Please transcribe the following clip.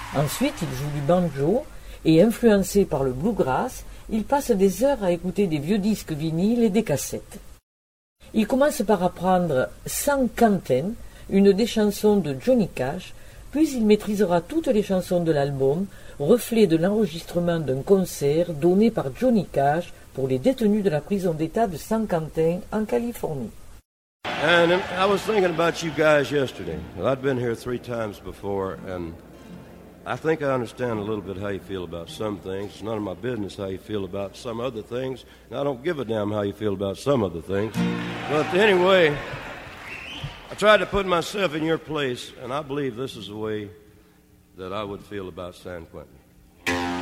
Ensuite, il joue du banjo et, influencé par le bluegrass, il passe des heures à écouter des vieux disques vinyles et des cassettes. Il commence par apprendre San Quentin, une des chansons de Johnny Cash, puis il maîtrisera toutes les chansons de l'album, reflet de l'enregistrement d'un concert donné par Johnny Cash pour les détenus de la prison d'État de San Quentin en Californie. And I was thinking about you guys yesterday. I'd been here 3 times before, and I think I understand a little bit how you feel about some things. It's none of my business how you feel about some other things, and I don't give a damn how you feel about some other things. But anyway, I tried to put myself in your place, and I believe this is the way that I would feel about San Quentin.